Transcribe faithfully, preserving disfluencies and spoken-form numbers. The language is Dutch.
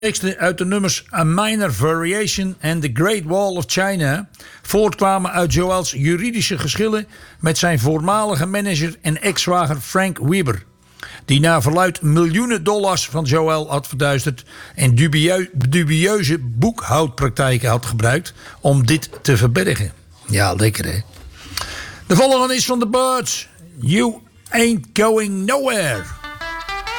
teksten uit de nummers A Minor Variation en The Great Wall of China voortkwamen uit Joel's juridische geschillen met zijn voormalige manager en ex-zwager Frank Weber, die naar verluidt miljoenen dollars van Joel had verduisterd en dubieu- dubieuze boekhoudpraktijken had gebruikt om dit te verbergen. Ja, lekker hè. De volgende is van The Birds. You Ain't Going Nowhere.